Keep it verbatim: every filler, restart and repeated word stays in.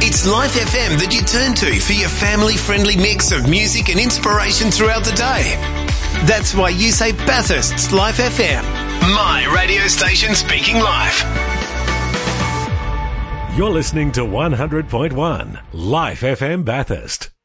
It's Life F M that you turn to for your family-friendly mix of music and inspiration throughout the day. That's why you say Bathurst's Life F M. My radio station speaking life. You're listening to one hundred point one Life F M Bathurst.